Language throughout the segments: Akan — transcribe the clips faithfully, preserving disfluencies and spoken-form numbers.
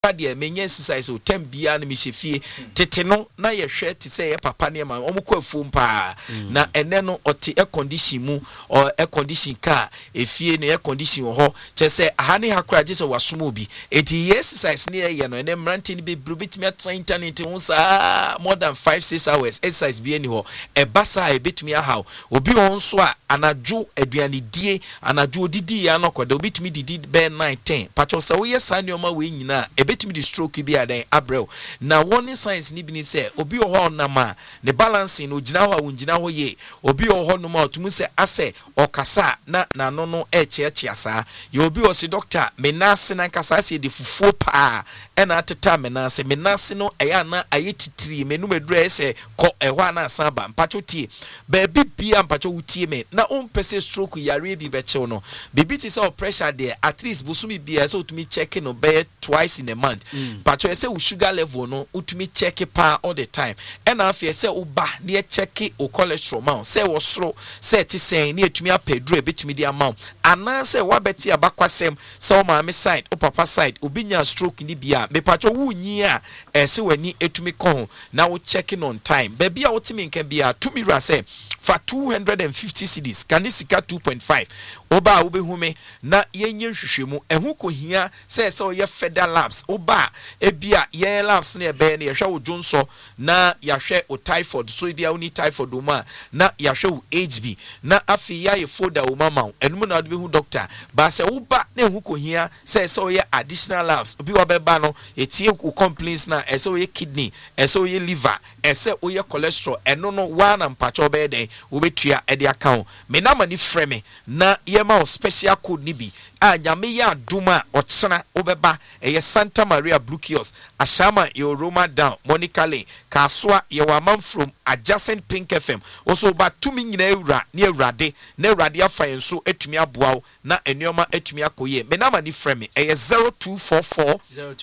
de menye exercise o tem bia na me hyefie tete no na ye hwe te say papa ne ma omukọ afum pa na ene no ote air condition mu or air condition car efie no air condition ho che say aha ne hakra je say wasomo bi eti exercise ne ye no ene mrante ne be brubitimi atra internet ho sa more than five six hours exercise bi ani ho e basa e betimi ahaw obi won so a anadwo aduane die anadwo didi ya no koda obitimi didi be nine ten pacho sa wo ye sanioma we nyina betimi di stroke bi adan abrel na warning signs ni bi ni say obi oho na ma ne balancing no gina ho a wongina ho ye obi oho no ma otumu say ase okasa na na no no e cheche asa ye obi o se doctor menase na kasa se de fufuo pa e na ateta menase menase no eya na ayetitiri menu medura ese ko ehwa na asa ba mpacho tie ba bi bia mpacho wutie me na on pese stroke yare bi be chew no bibi ti say pressure there at least busumi bia so otumi check no be twice in a month mm. but you say sugar level no utumi check pa all the time and afia say uba na check o cholesterol mount say wo soro say ti say na etumi apedru e betumi di amount ana say wa beti abakwasem say o maame side o papa side obinya stroke ni bia me pacho wunyi a e say wani etumi kon na wo checking on time baby a wotimi nka bia tumi ra say for two hundred fifty cedis kanisika two point five oba obehume na yenye nhwehwemu ehu ko hia say say o ye federal labs oba ebia ye labs na ebe na yehwe wo jonso na yahwe o typhoid so bia uni typhoid o ma na yahwe wo H B na afi ya ye folder o mama enum na obehu doctor ba say oba na ehu ko hia say say o ye additional labs obi wo beba no etie ku complaints na ese o ye kidney ese o ye liver ese o ye cholesterol eno no wa na mpacho be den obetua e de account me na mani frame na ye ma special code ni bi a nyame ya duma otsena obeba eye Santa Maria Blue Kiosk Ashama yo Roma down Monica Lane Kaswa ye wa man from adjacent Pink F M also ba tumi nyina ewura ne ewrade na ewrade afa enso etumi aboawo na enyoma etumi akoye me na mani frame eye zero two four four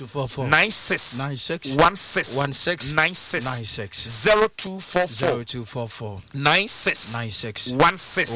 nine six one six nine six zero two four four nine six one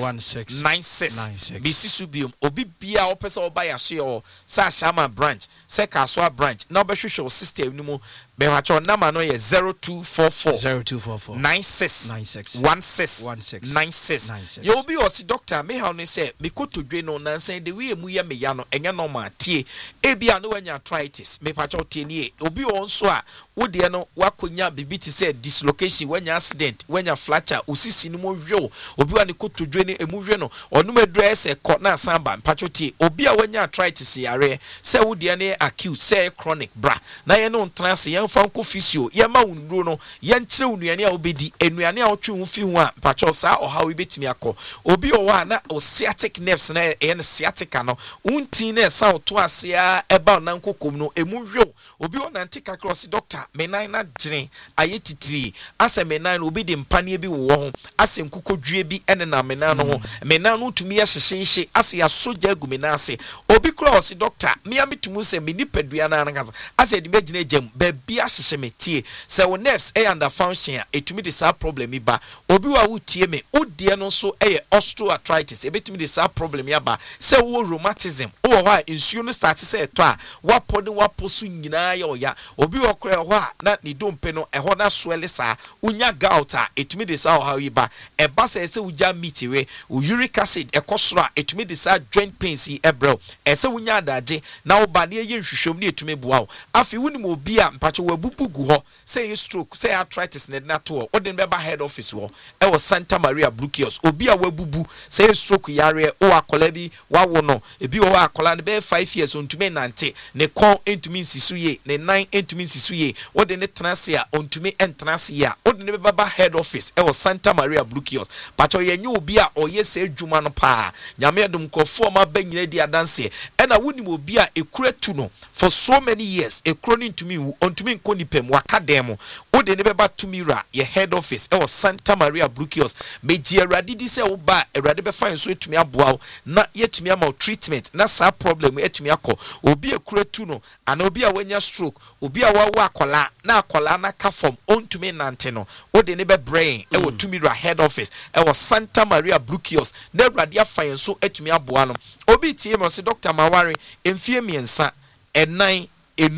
six nine six bisisu biom obi bia opesa oba ya so yo sa Ashama branch se Kaswa branch na obehwehwe system ni mu be hacho number no ye zero two four four nine six one six nine six you obi o si doctor me how no say me kotodwe no nansan de we mu ye me ya no enye normal tie e bia no wanya arthritis me pacho tie ni obi o nso a wo de no wakonya bibiti say dislocation wanya accident wanya fracture osisi ni mo hwe obi wa ne kotodwe ne emu hwe no onu medress e ko na samba pacho tie obi a wanya arthritis yare say wo de ne acute say chronic bra na ye no trans ye fanko physio ye ma wunro no ye nkyere unuane a obedi enuane a otwe hu fi hu a pacho sa oha we betimi akọ obi o wa na sciatic nerves na ye ne sciatic no unti na sa oto ase a eba na nkokom no emu hwe obi o na ntika cross doctor menan na gyene ayetitiri ase menan obi de mpane bi wo ho ase nkokodwie bi ene na menan no ho menan no tumi ya hyehye ase ya soja agumena ase obi cross doctor me amitumu se me nipadua na na ase de megine gem ba bia hyehye metie se wo nerves e under function a etumi de sa problem ba obi wa wutie me odie no so e osteoarthritis e betumi de sa problem ya ba se wo rheumatism wo ho a insuo no start se eto a wapo ne wapo so nyina ya oya obi wo kore ho a na ni dompe no e ho na swele sa unya gout a etumi de sa ho ba e ba se se uja meat we uric acid e kosoro a etumi de sa joint pains e ebro e se unya adaje na wo ba ne ye nhwehwem ne etumi bua wo afi wuni obi a mpacho wabubu gu ho say stroke say arthritis ne na to o den beba head office wo e wo Santa Maria Blue Kiosk obi a wabubu say stroke yare o akola bi wa wo no ebi wo akola ne be five years ontumi nante ne kon entumi nsisu ye ne nine entumi nsisu ye o den ne transe a ontumi entrance ye a o den beba head office e wo Santa Maria Blue Kiosk pacho ye nyu obi a oye say dwuma no pa nyame adum kofo ma ba nyina di adanse e na woni obi a ekura tu no for so many years ekuro ni ntumi ontumi nkoni pem wakademo o de ne beba tumira ye head office e wo Santa Maria Blue Kiosk meji awrade di se wo ba awrade be fine so etumi aboa na yetumi ama treatment na sa problem etumi akọ obi ekura tu no ana obi a wanya stroke obi a wawa akola na akola na ka form ontumi nante no o de ne be brain e wo tumira head office e wo Santa Maria Blue Kiosk na awrade afine so etumi aboa no obi tie mo se Doctor Mawari emfie miensa enan enum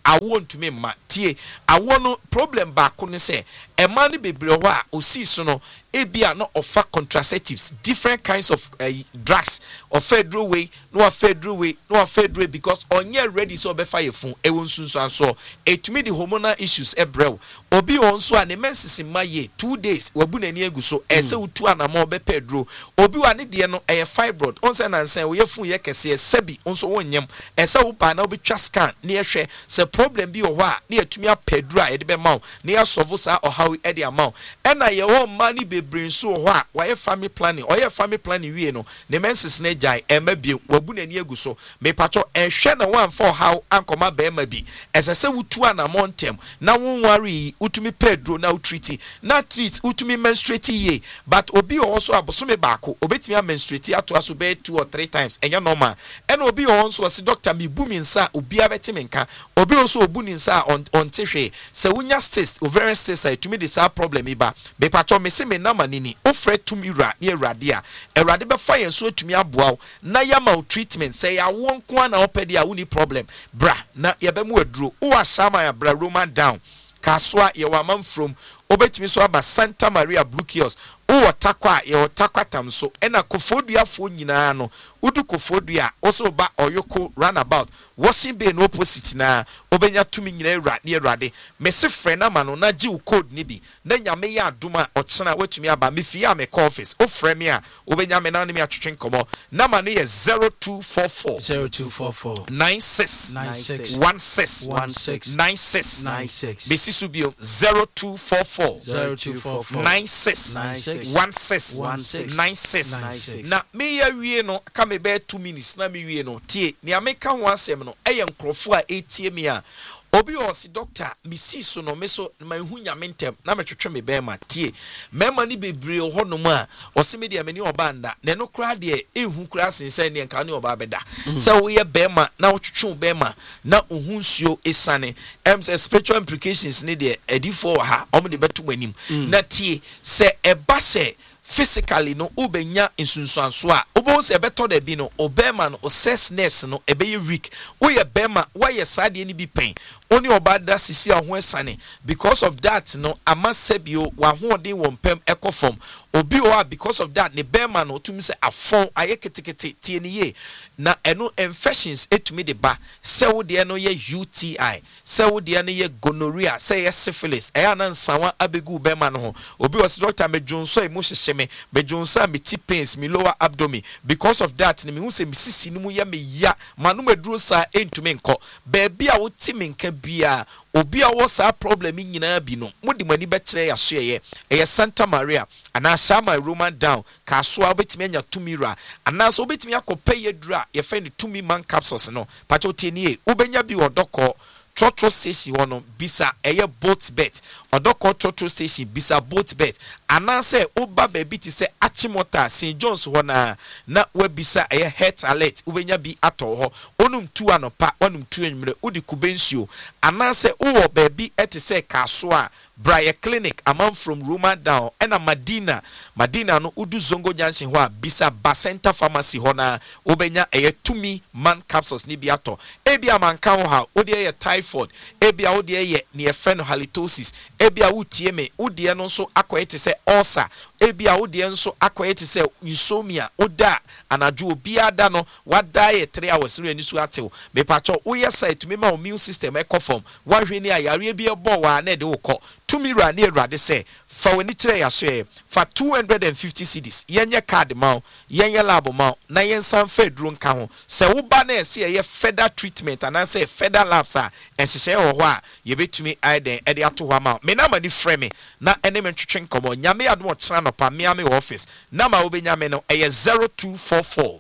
awo ntumi mma tie awo no problem ba ko ne se e ma ne bebre ho a osi so no ebia no offer contraceptives different kinds of uh, drugs of federal way no federal way no federal because onye ready so be fire fun e won sunsu anso etumi the hormonal issues ebrew obi on so a ne menses ma ye two days wabu nani agu so e se utu anamo be pedro obi wa ne de no e fibroid on se nansen wo ye fun ye kese sebi on so wonyam e se wo pa na obi twa scan ne ye hwe se problem bi wo ho a ne etumi a pedro a e de be maw ne ya solve sa o how e de amaw e na ye wo ma ni bebre so ho a wa ye family planning o ye family planning wie no ne menses ne jai e ma bi wabu nani agu so me pacho e hwe na one for how ankoma be ma bi ese se utu anamo ntem na won worry utumi pedro na utriti na treat utumi menstruate ye but obi also abosome baako obetimi a menstruate ato aso be two or three times enya normal and obi also si doctor mi bu mi nsa obi abetimi nka obi also obu ni nsa on on tehwe se wunya cyst ovarian cyst ai tumi this problem iba be pacho me se me na manini ofre tumi ra ne awrade a awrade be fa yen so atumi aboa na ya ma treatment say ya wonko na opedi a woni problem bra na ye be mu aduro o asama ya bra Roman down kaswa ye wa man from obetimi so aba Santa Maria Blue Kiosk o takwa ye takwa tam so ena kofodua fo nyina no udu kofodua oso ba oyoko runabout washing bay no opposite na obenya tumi nyina ewra ne ewrade mese frɛ na ma no na gi code ni bi na nyame ya adoma ɔkyena watumi aba me fie a me office o frɛ me a obenya me na ne me atwetwe nkomo na ma no ye zero two four four zero two four four nine six nine six one six one six nine six nine six besi subio zero two four four zero two four four nine six nine six one six one six nine six nine six na me ya wie no ka me be two minutes na me wie no tie ni ameka ho asem no eye nkrofo a etie me a obi o si doctor mi si so no me so ma hu nyame ntem na me twetwe me be ma tie mema ni bebre ho no ma o se me de me ni oba nda ne no kra de ehu kra sensen ne nka ne oba beda se wo ye be ma na wo twetwe be ma na ohun nsuo esane em se spiritual implications ne de edifo ha o me de betu manim na tie se eba se physically no ubenya insunsuanso a obo se beto da bi no obema no ses nerves no ebeye weak oye bema why sade ni bi pen oni obada sisi a ho esane because of that no amasebio wa ho den wo mpem ekofom obi o because of that ne bema no tumi se afon aye ketekete tie ni ye na eno infections etumi de ba se wo de no ye U T I se wo de no ye gonorrhea se ye syphilis e ana nsanwa abegu bema no ho obi o se doctor medwonso e mo hyehye me medwonso me ti pains me lower abdomen because of that ne me hu se me sisi ni mu ya me ya manu meduro sa entumi nko baby a wo ti me nka bia obi a wo sa problem nyina bi no mudi mani be kire ya so ye e Santa Maria ana sama Roman down ka so obetimi anya tumira ana so obetimi akopɛ yedura ye find tumi man capsules no pacho tienie ubenya bi odoko Trotro station wono bisa eye boat bet odoko Trotro station bisa boat bet anase oba baby ti se Achimota Saint John's ho na na we bisa eye health alert ubenya bi ato ho onum tu anopa onum tu enwure udi kubensuo anase uwo baby etise kaso a Briar Clinic among from Roma down and a Madina Madina no udu zongo janshi ho a bisa Basenta Pharmacy ho na obenya eye tumi man capsules ni biato ebia manka ho ha odi eye typhoid ebia odi eye ne efe no halitosis ebia wutie me odi no so akoyete se ulcer ebia odi nso akoyete se insomnia oda anaju obi ada no wada ye three hours re ni su atew me pacho uye site me ma immune system e conform wa hwe ni ayare bi e bo wa na de wokọ tumi ra ne awrade se fa wani kire ya so e fa two hundred fifty cedis yenye card ma yenye lab ma na yensan fa duro nka ho se wo ba na ese ye federal treatment ana se federal labs a ensese ho ho a ye betumi aiden e de ato ho ma me na ma ni frɛ me na ene me twetwe nkomo nyame adom ɔkyena no pa me ame office na ma wo benya me no eye zero two four four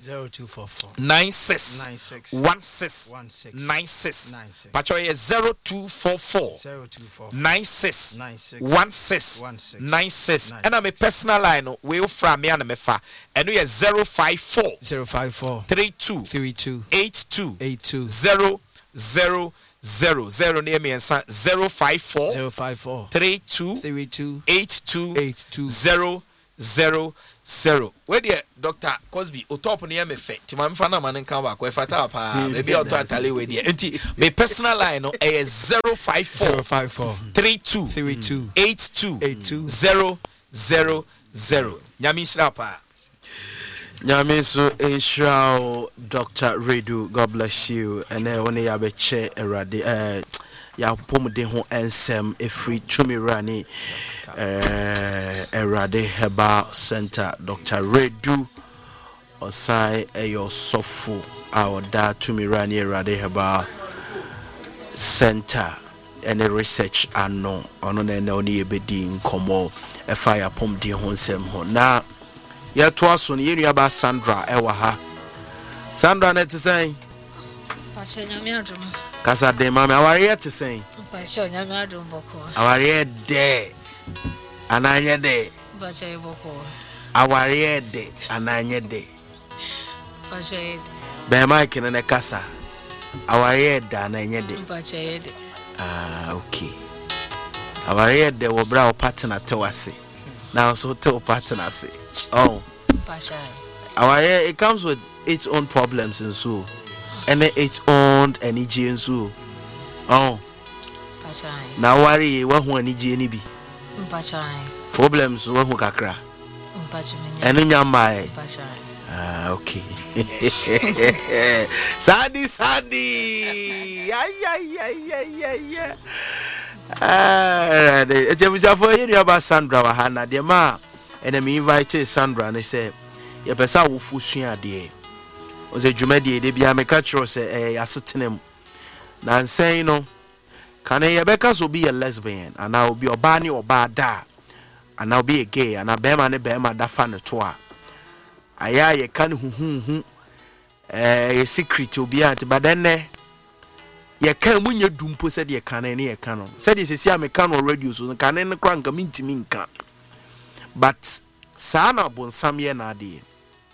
nine six one six nine six pacho eye zero two four four nine six one six nine six and I'm a personal line we from me and me fa and we are zero five four zero five four three two three two eight two eight two zero zero zero zero near me and zero five four zero five four three two three two eight two eight two zero zero zero. Where the Doctor Cosby o top near me fe. Ti mam fa na man kan ba ko e fata pa. Maybe o to atale we there. Enti me personal line no e zero five four three two eight two zero zero zero. Nyami sra pa. Nyami so Israel Doctor Redu, God bless you. And then when you have a chair erade eh ya pomde ho ensem efri tumirani eh erade Herbal Center Doctor Redu osai eyo sofu awoda tumirani erade Herbal Center and research ano ono na na oni ebedi nkomo efa ya pomde ho ensem ho na ya to aso ne yenu aba Sandra ewa ha Sandra na tsen Pasha nyame adom kasa de mama aware te sen Pasha nyame adom boko aware de ananye de Pasha boko aware de ananye de Pasha be mike ne kasa aware de ananye de Pasha de ah okay aware de wo bra o partner te wase now so te o partner say oh Pasha aware it comes with its own problems and so and its own energy and so oh Pasha na worry wa hu energy ni bi Pasha problems wa hu kakra Pasha enu nyamai Pasha ah okay Sandy Sandy ay ay ay ay ay ah the ejebusa for you about Sandra wa hana de ma and me invite Sandra and say ye pesa wo fusua de o ze dwumade de bia me ka kiro se eh asetenem na nsen no kan ye beka so be a lesbian and I will be oba ni oba da and I will be a gay and abema ne bema da fa ne to a aya ye kan hu hu hu eh ye secret obi ant but then ne ye kan munye dumpo se de ye kan ne ye kan no se de sesi am kan no radio so kan ne kranka mintimi nka but sana bonsam ye na ade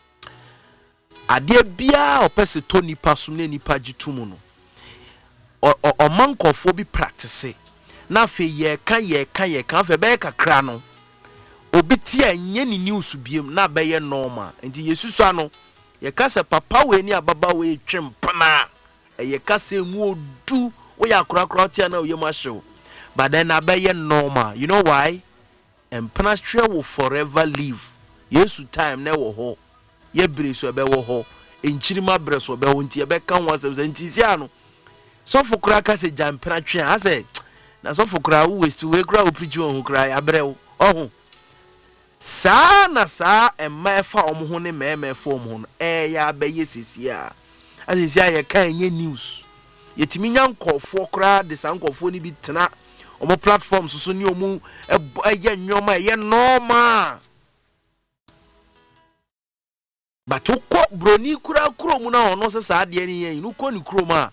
ade bia opese to nipa sum ne nipa gitumu no o mankofo bi practice na fe ye kan ye kan ye kan fe be kakra no obi ti anye ni news biem na be ye normal enti yesusu ano ye kasa papa we ni ababa we twempana ye kasa mu odu we ya krakra tia na we ma hyew but then na be ye normal you know why and penetration will forever live yesu time na wo ho ye breso be wo ho enchirima breso be wo nti e be kan wasem nti sia no so fukura ka se jam penetration ase na so fukura wo wesi we kura wo preach wo kura ya brew ohun sa na sa e ma fa omho ne me me fa omho no e ya be yesisia ase sia ye kan nye news yetimi nya nkofo kura de san nkofo ni bi tena omo platforms so ni omu eye nyoma eye normal but uko broni kura kuro mu na ono se sa ade ni yen uko ni kuro ma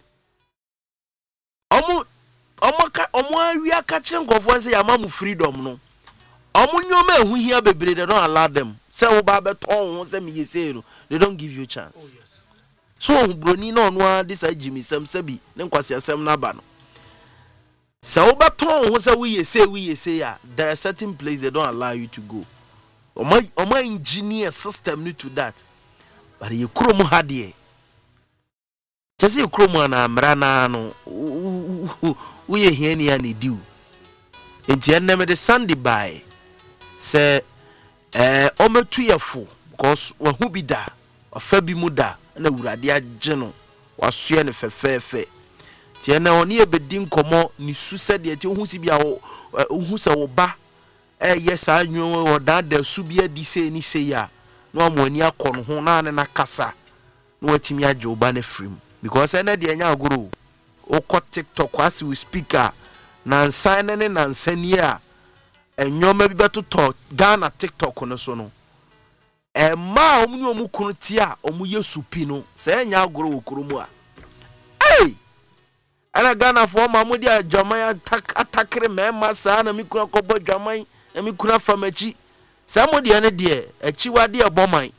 omu omo ka omo awia ka kire nkofo se ya ma mu freedom no omu nyoma ehu hia bebre they don't allow them say wo ba be ton ho se me yese no they don't give you chance oh yes so broni na ono a this Jimmy Sam sabi ne nkwase asem na ba no so obaton ho say we say we say ya there are certain places they don't allow you to go or my or my engineer system need to that but you krom ha de just you krom na amra na no we here ni ani diu enti eneme de Sunday by say eh ometu yefo because wa hu bi da ofa bi mu da na wurade agye no wasoe ne fefefe tie na oni ebedi nkomo ni su se de ti hu si bia wo hu se wo ba eh yes anwo wo da da su bia di se ni se ya no amoni akọ ho na ne na kasa no watimi agye wo ba na frim because ene de nya agoro o ko TikTok as we speaker na nsan ne na nsani a enyoma bi beto Ghana TikTok no so no e ma omni omu kunu ti a omu yesu pi no se nya agoro wo kromu a hey ana Ghana for mamudi a jamai atakre mema sa na mikuna kobo jamai na mikuna famachi samodi ane de achi wade e boman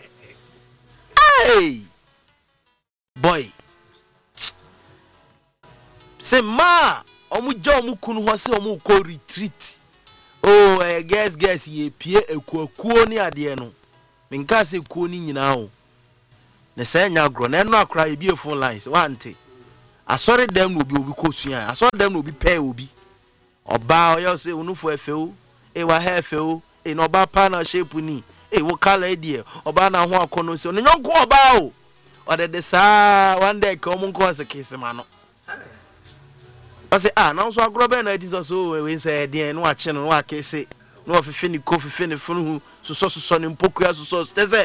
hey boy se ma omu ja omu kunu ho se omu ko retreat oh eh guess guess ye pie ekuakuo ni ade no menka se kuo ni nyina o ne say nya agro na no akra e bi phone lines wante asori dem no obi obi kosua asori dem no obi pay obi oba oyo se unufo efewo e wa ha efewo e no ba pa na shape ni e wo kala e die oba na ho akono se no nyonko oba o ode de sa one day ko mun ko se kisima no I say ah na so agro be na Jesus so we say de no ache no wa kese no ofefe ni ko fefe ni funu so so so ni mpoku ya so so say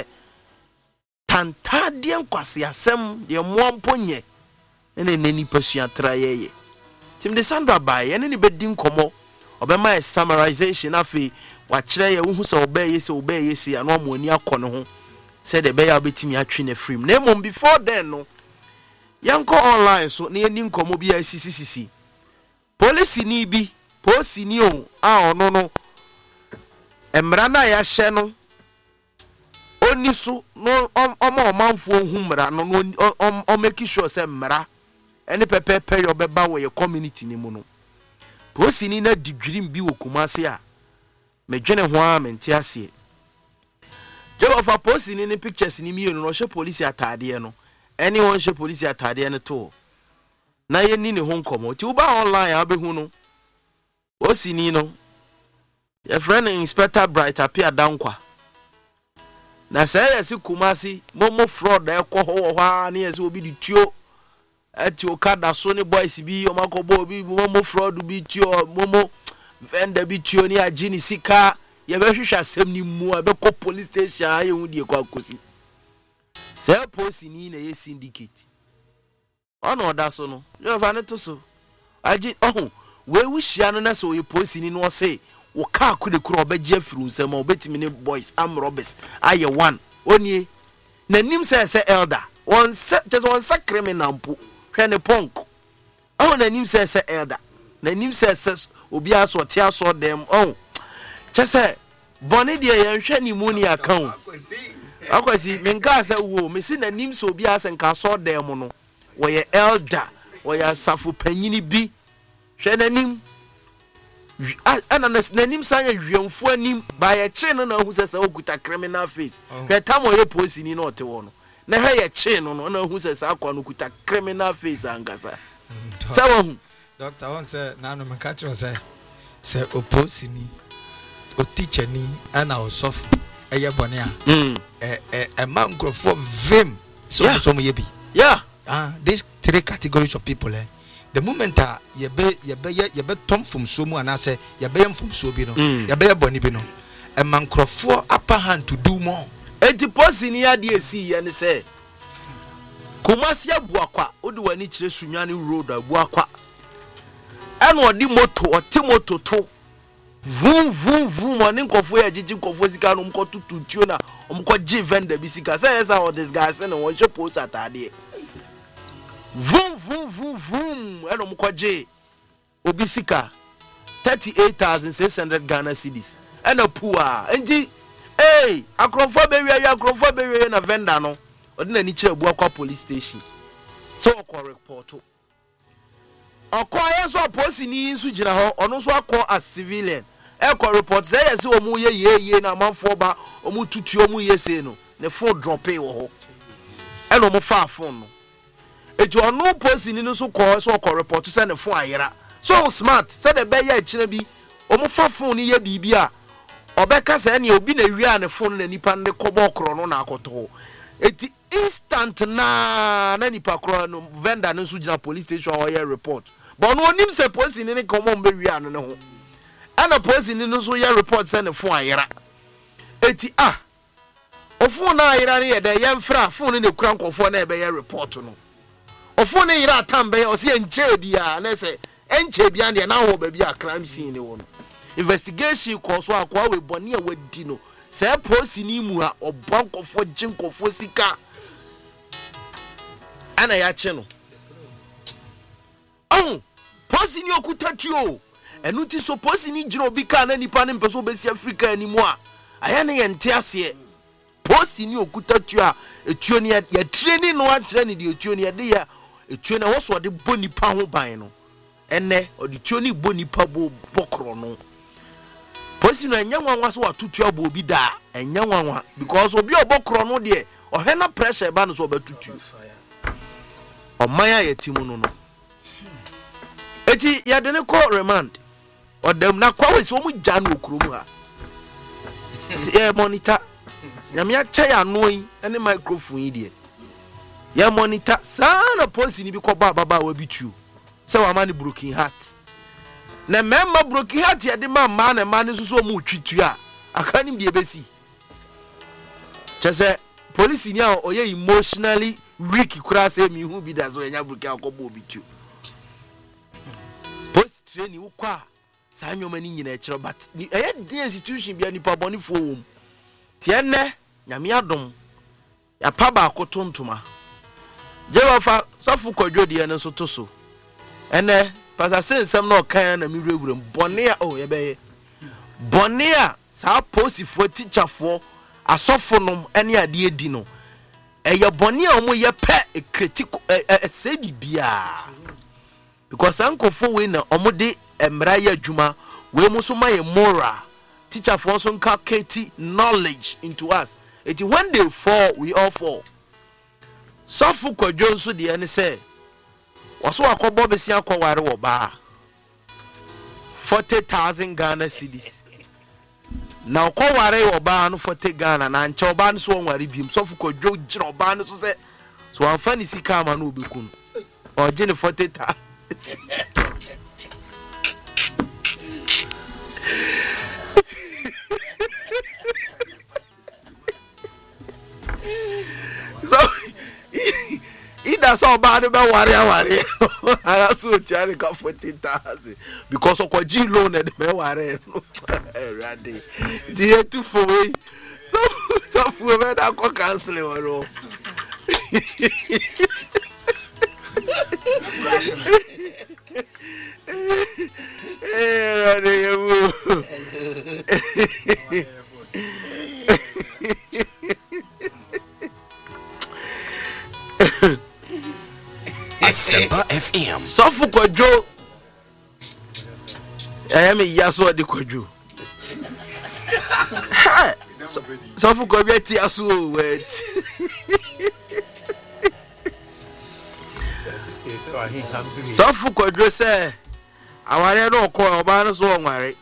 tanta de nkwase asem de mo mponye ene nani pasua trayeye tim de Sandra bai ene ni bedi nkomo obema e summarization afi wa kire ye hu se obaye se obaye se ano mo ani akọ ne ho say de be ya betimi atwe na frame na mom before then no yanko online so na ani nkomo bi asisisisi police ni bi police ni o a ono no emra na ya hye no oni so no omo omanfo hu mra no o make sure say mra ene pepe pe yo beba wo ye community ni mu no police ni na digrim bi wo Kumasi a medwene ho a mente ase job of a police ni ni pictures ni mi no hye police atade no ene won hye police atade no to na ye ni ne ho nkomo ti uba online abehu no osini no your friend Inspector Bright appear dankwa na say yes Kumasi momo fraud e ko ho ho na yes obi di tuo ati okada so ne boys bi o makobo obi momo fraud bi tuo momo vendor bi tuo ni agini sika ye be hwehwa asem ni mu a be ko police station aye hu die kwa kosi say posini na ye syndicate ono da so no yo fa ne to so agi oh we wuhia no na so ye posini no say wo ka akude kuro obagia firu nsem obetimi ne boys am robbers aye one onie nanim say say elder one say just one say criminal mpo hwe ne punk oh nanim say say elder nanim say say obi aso te aso dem oh chese boni de ye hwe ni mu ni account akwasi menka say wo me si nanim so obi asenka so dem no wo ye elder wo ya safu panyini bi hwe nanim ana nanim sanya hwemfo anim ba ye che no na hu sese okuta criminal face hwe tamo ye police ni no te wo no na hwe ye che no no na hu sese akwa no okuta criminal face angasa sawo hu doctor won say na no me catch say say oposi ni o teacher ni ana o sof eye bone a eh eh e man grofo vim so so mo ye bi yeah ah these three categories of people eh the moment uh, ye be ye be ye be tom from so mu anase ye be from so bi no ye be boni bi no e man crofo upper hand to do more enti posi ni ade esi ye ne say Kumasi abuakwa odi wani kire sunwani road abuakwa eno odi moto oti moto to vum vum vum oni nkofo ya jiji nkofo sika no mko tututuo na omko gi vendor bi sika say yes all this guys and won she post atade vum vum vum vum eno mko gi obi sika thirty-eight thousand six hundred Ghana cedis ena poor enti eh akrofo be wi akrofo be wi na vendor no odi na ni kire abuakwa police station so okọ report okọ yeso police ni nsu gina ho ono so akọ as civilian ekọ report say yes omu ye ye ye na manfo ba omu tutu omu ye say no ne phone drop e wo ho e no mo fa phone no eju ono police ni so kọ so okọ report say ne phone ayera so smart say the be ye akire bi omu fa phone ni ye bibia obeka say ne obi na wi ne phone na nipa ne kobo okro no na akoto eti instant na na nipa kro no vendor no so gina police station or ye report but no onim say police ni ne komo mbe wi ano ne ho ana police ni no so ye report say ne phone ayera eti ah o phone na ayera ne ye de ye mfra phone ne kura nkofo na e be ye report no o phone ne yera tambe o se enche bia na say enche bia ne na ho ba bia crime scene ne wo no investigation ko so akwa we boni e wadi no say police ni mu a obankofo jinkofo sika ana ya che no oh police ni okutatuo enu ti so police ni gino bi ka na nipa ne mpeso besi Africa animu a aya ne ye nte ase police ni okutatuo a etuo ni ya training no a kire ni de etuo ni ya de ya etuo na wo so de boni pa ho ban no enne odi tuo ni boni pa bo bokro no Posi no enya nwanwa so watutu abo obi da enya nwanwa because obi obokro no de ohwe na pressure ba no so obatutu omaya yetimu no no eti ya de ne call remand odem na kwa wesi omu gya no okrom ha si e monitor nyame acha ya no yi ene microphone yi de ya monitor sana posi ni bi ko ba baba wa bitu se wa mani broken heart na memma broken heart ya de ma ma na ma ne so mu twitu a aka nim de besi chese police ni a oye emotionally weak kura se mi hu bi da so enya broken akobo bitu post training ukwa sa nyoma ni nyina ekiro but eye the institution bia nipa boni fo wom tie ne nyame adom ya pa ba akotontoma jewa sofu kodwo de ne so to so ene pasa sensem na okan na mi rewuram bone a oh ye be bone a sa posifo teacher fo asofo nom ene ade edi no eye bone a omo ye pe e critical e se bibia because ankofo we na omo de emra ya adwuma we mo so maye moral teacher for so nka knowledge into us it when they fall we all fall sofu kodwo nso de ene say waso akobo besi akware wo ba forty thousand Ghana cedis na akware wo ba no forty Ghana na nche oba no so nware biem sofu kodwo gira oba no so se so anfa ni sika ama no obekun o je ne forty thousand so ida so ba de be ware aware ara so tiare ka forty thousand because okoji loan e de be ware no erade die tu for we so so for me da ko cancel woro erade you Asempa F M. Sofu kodwo. Eh me yaso de kodwo. Sofu kodwo ti aso wet. Sofu kodwo se aware no ko oba no so onware.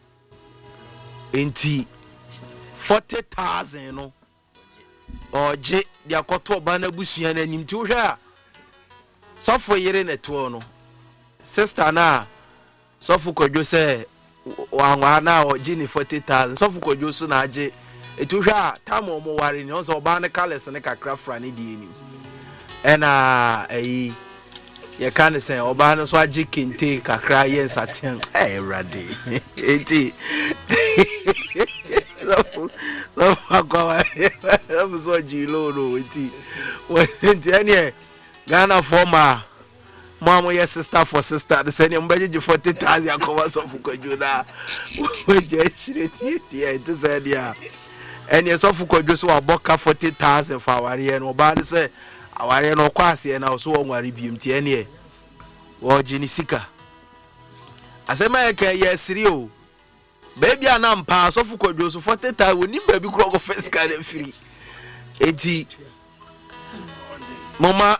Enti forty thousand no. Oje dia koto oba na busua na nim ti wo hwa a sofu yere neto no sister na sofu kodwo se wanwa na oji ni forty thousand sofu kodwo so na age etu hwa tamo mo ware ni onso oba ne kales ne kakra fra ne die ni ena eyi ye kan se oba no so age kente kakra ye nsaten eh rade enti sofu sofu akwa sofu so jilo no enti enti ene Ghana former mama your sister for sister the same mbeje forty thousand akowa so fukodwo na we je shireti dia it say dia ene so fukodwo so aboka forty thousand for aware no ba say aware no kwase na so wonware biem tie ene wo jini sika asema ye ka ye siri o baby ana mpa so fukodwo so forty thousand woni baby kro go first kind free eti mama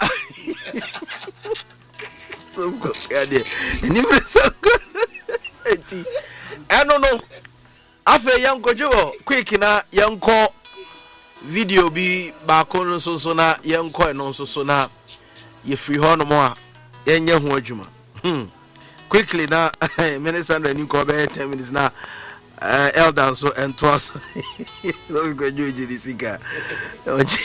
so go yade ni me so eti eno no afa yanko jiwo quick na yanko video bi ba ko no so so na yanko eno so so na ye free ho no mo a yenye ho adwuma hmm quickly na minister ni ko be ten minutes na uh, elder so entwas so go joji di sika oji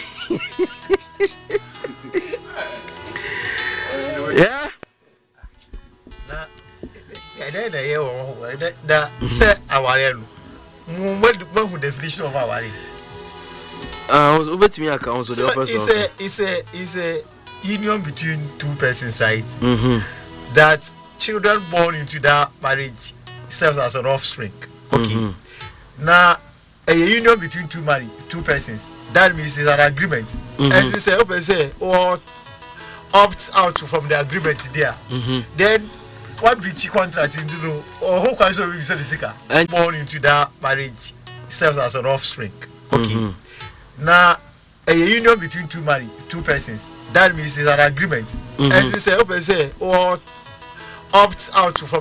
yeah na ede na ye wo da say aware no what what definition of aware ah uh, obetimi aka on so the person is a is a is a union between two persons, right? mhm That children born into that marriage serves as an offspring. Okay. Mm-hmm. Now a union between two married two persons, that means it's an agreement. Mm-hmm. And they say open say or opt out from the agreement there. Mm-hmm. Then what breach contract into no or who can so we say the sicker born into that marriage serves as an offspring. Okay. Mm-hmm. Now a union between two married two persons, that means it's an agreement. Mm-hmm. And they say open say or opt out from